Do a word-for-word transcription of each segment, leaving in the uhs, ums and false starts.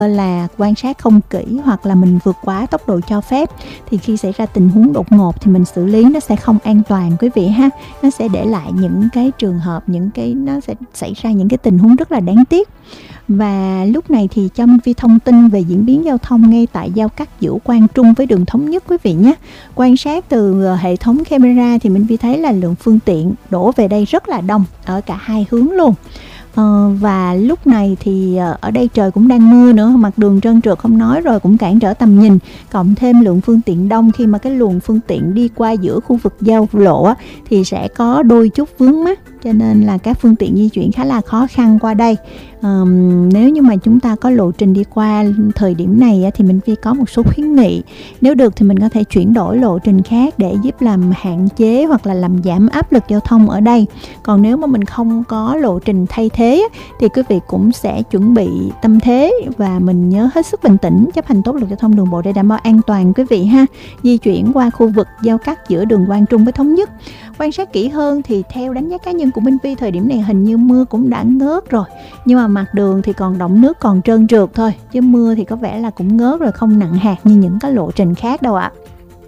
là quan sát không kỹ hoặc là mình vượt quá tốc độ cho phép, thì khi xảy ra tình huống đột ngột thì mình xử lý nó sẽ không an toàn quý vị ha. Nó sẽ để lại những cái trường hợp, những cái nó sẽ xảy ra những cái tình huống rất là đáng tiếc. Và lúc này thì cho Minh Phi thông tin về diễn biến giao thông ngay tại giao cắt giữa Quang Trung với đường Thống Nhất quý vị nhé. Quan sát từ hệ thống camera thì Minh Phi thấy là lượng phương tiện đổ về đây rất là đông ở cả hai hướng luôn. Ờ, và lúc này thì ở đây trời cũng đang mưa nữa, mặt đường trơn trượt không nói rồi, cũng cản trở tầm nhìn, cộng thêm lượng phương tiện đông khi mà cái luồng phương tiện đi qua giữa khu vực giao lộ á, thì sẽ có đôi chút vướng mắc, cho nên là các phương tiện di chuyển khá là khó khăn qua đây. Ờ, nếu như mà chúng ta có lộ trình đi qua thời điểm này á, thì mình Phi có một số khuyến nghị. Nếu được thì mình có thể chuyển đổi lộ trình khác để giúp làm hạn chế hoặc là làm giảm áp lực giao thông ở đây. Còn nếu mà mình không có lộ trình thay thế á, thì quý vị cũng sẽ chuẩn bị tâm thế và mình nhớ hết sức bình tĩnh, chấp hành tốt luật giao thông đường bộ để đảm bảo an toàn quý vị ha. Di chuyển qua khu vực giao cắt giữa đường Quang Trung với Thống Nhất. Quan sát kỹ hơn thì theo đánh giá cá nhân của Minh Phi, thời điểm này hình như mưa cũng đã ngớt rồi, nhưng mà mặt đường thì còn đọng nước, còn trơn trượt thôi, chứ mưa thì có vẻ là cũng ngớt rồi, không nặng hạt như những cái lộ trình khác đâu ạ.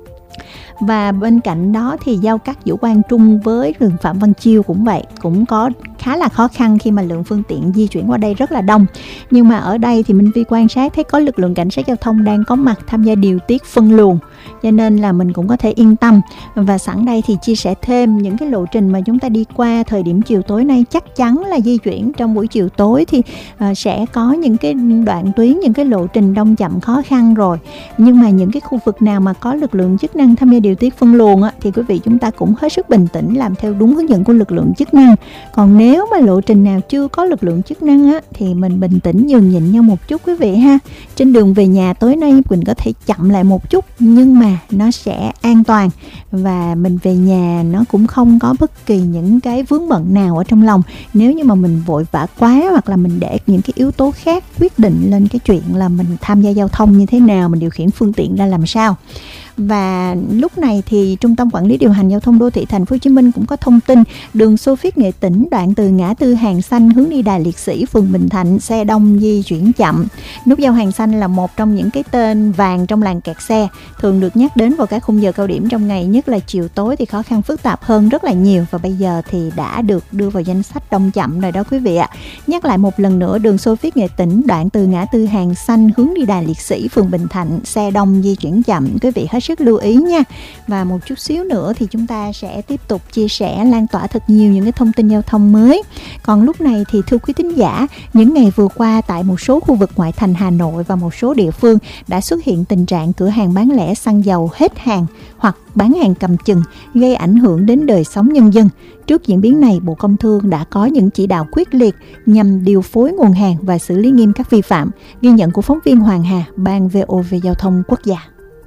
Và bên cạnh đó thì giao cắt giữa Quang Trung với đường Phạm Văn Chiêu cũng vậy, cũng có khá là khó khăn khi mà lượng phương tiện di chuyển qua đây rất là đông. Nhưng mà ở đây thì Minh Phi quan sát thấy có lực lượng cảnh sát giao thông đang có mặt tham gia điều tiết phân luồng, cho nên là mình cũng có thể yên tâm. Và sẵn đây thì chia sẻ thêm những cái lộ trình mà chúng ta đi qua thời điểm chiều tối nay. Chắc chắn là di chuyển trong buổi chiều tối thì uh, sẽ có những cái đoạn tuyến, những cái lộ trình đông chậm khó khăn rồi. Nhưng mà những cái khu vực nào mà có lực lượng chức năng tham gia điều tiết phân luồng á, thì quý vị chúng ta cũng hết sức bình tĩnh làm theo đúng hướng dẫn của lực lượng chức năng. Còn nếu mà lộ trình nào chưa có lực lượng chức năng á, thì mình bình tĩnh nhường nhịn nhau một chút quý vị ha. Trên đường về nhà tối nay mình có thể chậm lại một chút, nhưng mà nó sẽ an toàn và mình về nhà nó cũng không có bất kỳ những cái vướng bận nào ở trong lòng. Nếu như mà mình vội vã quá hoặc là mình để những cái yếu tố khác quyết định lên cái chuyện là mình tham gia giao thông như thế nào, mình điều khiển phương tiện ra làm sao. Và lúc này thì Trung tâm Quản lý Điều hành Giao thông Đô thị Thành phố Hồ Chí Minh cũng có thông tin đường Xô Viết Nghệ Tĩnh đoạn từ ngã tư Hàng Xanh hướng đi Đài Liệt Sĩ, phường Bình Thạnh, xe đông di chuyển chậm. Nút giao Hàng Xanh là một trong những cái tên vàng trong làng kẹt xe, thường được nhắc đến vào các khung giờ cao điểm trong ngày, nhất là chiều tối thì khó khăn phức tạp hơn rất là nhiều, và bây giờ thì đã được đưa vào danh sách đông chậm rồi đó quý vị ạ. Nhắc lại một lần nữa, đường Xô Viết Nghệ Tĩnh đoạn từ ngã tư Hàng Xanh hướng đi Đài Liệt Sĩ, phường Bình Thạnh, xe đông di chuyển chậm, quý vị hết sức lưu ý nha. Và một chút xíu nữa thì chúng ta sẽ tiếp tục chia sẻ, lan tỏa thật nhiều những cái thông tin giao thông mới. Còn lúc này thì thưa quý thính giả, những ngày vừa qua tại một số khu vực ngoại thành Hà Nội và một số địa phương đã xuất hiện tình trạng cửa hàng bán lẻ xăng dầu hết hàng hoặc bán hàng cầm chừng, gây ảnh hưởng đến đời sống nhân dân. Trước diễn biến này, Bộ Công Thương đã có những chỉ đạo quyết liệt nhằm điều phối nguồn hàng và xử lý nghiêm các vi phạm. Ghi nhận của phóng viên Hoàng Hà, Ban vê o vê Giao thông Quốc gia.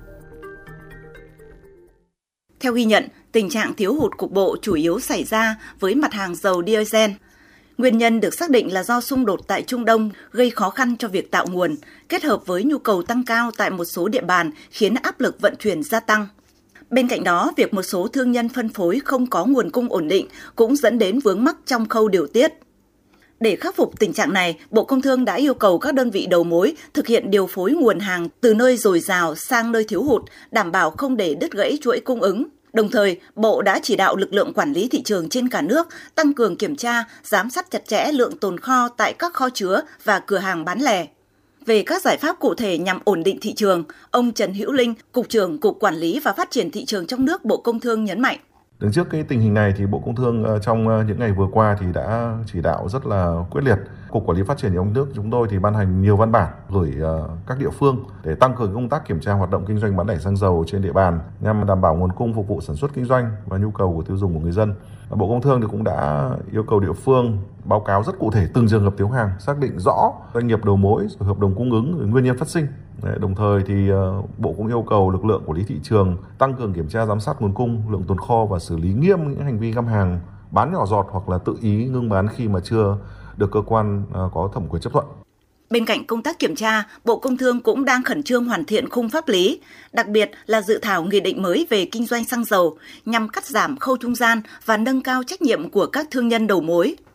Theo ghi nhận, tình trạng thiếu hụt cục bộ chủ yếu xảy ra với mặt hàng dầu diesel. Nguyên nhân được xác định là do xung đột tại Trung Đông gây khó khăn cho việc tạo nguồn, kết hợp với nhu cầu tăng cao tại một số địa bàn khiến áp lực vận chuyển gia tăng. Bên cạnh đó, việc một số thương nhân phân phối không có nguồn cung ổn định cũng dẫn đến vướng mắc trong khâu điều tiết. Để khắc phục tình trạng này, Bộ Công Thương đã yêu cầu các đơn vị đầu mối thực hiện điều phối nguồn hàng từ nơi dồi dào sang nơi thiếu hụt, đảm bảo không để đứt gãy chuỗi cung ứng. Đồng thời, Bộ đã chỉ đạo lực lượng quản lý thị trường trên cả nước tăng cường kiểm tra, giám sát chặt chẽ lượng tồn kho tại các kho chứa và cửa hàng bán lẻ. Về các giải pháp cụ thể nhằm ổn định thị trường, ông Trần Hữu Linh, Cục trưởng Cục Quản lý và Phát triển Thị trường trong nước Bộ Công Thương nhấn mạnh. Đứng trước cái tình hình này thì Bộ Công Thương trong những ngày vừa qua thì đã chỉ đạo rất là quyết liệt. Cục Quản lý Phát triển trong nước chúng tôi thì ban hành nhiều văn bản gửi các địa phương để tăng cường công tác kiểm tra hoạt động kinh doanh bán lẻ xăng dầu trên địa bàn nhằm đảm bảo nguồn cung phục vụ sản xuất kinh doanh và nhu cầu của tiêu dùng của người dân. Bộ Công Thương thì cũng đã yêu cầu địa phương báo cáo rất cụ thể từng trường hợp thiếu hàng, xác định rõ doanh nghiệp đầu mối, rồi hợp đồng cung ứng, rồi nguyên nhân phát sinh. Đồng thời thì Bộ cũng yêu cầu lực lượng quản lý thị trường tăng cường kiểm tra giám sát nguồn cung, lượng tồn kho và xử lý nghiêm những hành vi găm hàng, bán nhỏ giọt hoặc là tự ý ngưng bán khi mà chưa được cơ quan có thẩm quyền chấp thuận. Bên cạnh công tác kiểm tra, Bộ Công Thương cũng đang khẩn trương hoàn thiện khung pháp lý, đặc biệt là dự thảo nghị định mới về kinh doanh xăng dầu nhằm cắt giảm khâu trung gian và nâng cao trách nhiệm của các thương nhân đầu mối.